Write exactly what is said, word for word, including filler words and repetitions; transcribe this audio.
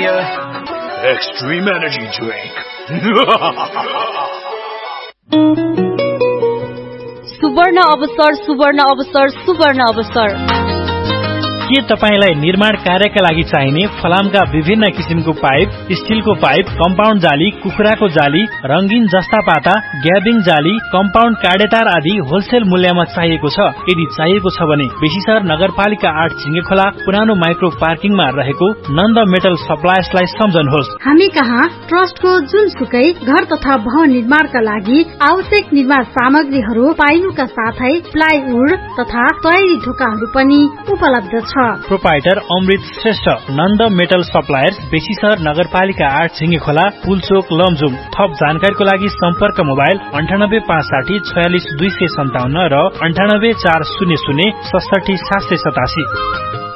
Premier Extreme Energy Drink. सुवर्ण अवसर सुवर्ण अवसर सुवर्ण अवसर के तपाईलाई निर्माण कार्यका लागि चाहिने फलामका विभिन्न किसिमको पाइप, स्टिलको पाइप, कम्पाउन्ड जाली, कुखुराको जाली, रंगीन जस्ता पाता, ग्याबिङ जाली, कम्पाउन्ड काडेतार आदि होलसेल मूल्यमा चाहिएको छ? यदि चाहिएको छ भने बेसीसर नगरपालिका आठ झिंगेखोला पुरानो माइक्रो पार्किङमा रहेको नन्द मेटल सप्लायर्सलाई सम्झनुहोस्। हामी कहाँ ट्रस्टको जुनसुकै घर तथा भवन निर्माणका लागि आवश्यक निर्माण सामग्रीहरू पाइनुका साथै प्लाइवुड तथा तयारी ढोकाहरू पनि उपलब्ध छ। प्रोपाइटर अमृत श्रेष्ठ, नन्द मेटल सप्लायर्स, बेसीसर नगरपालिका आठ झिंगेखोला, पुलचोक, लमजुङ। थप जानकारीको लागि सम्पर्क मोबाइल अन्ठानब्बे पाँच साठी छयालिस दुई सय सन्ताउन्न र अन्ठानब्बे चार शून्य शून्य सडसठी सात सय सतासी।